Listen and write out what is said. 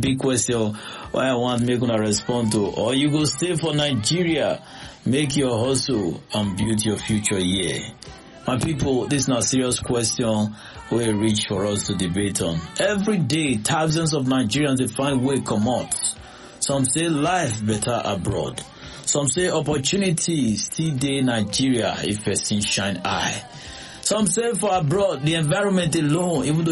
big question why I want make una respond to. Or you go stay for Nigeria, make your hustle and build your future here. My people, this is not a serious question we reach for us to debate on. Every day, thousands of Nigerians they find way come out. Some say life better abroad. Some say opportunities still dey Nigeria if person shine eye. Some say for abroad the environment alone, even though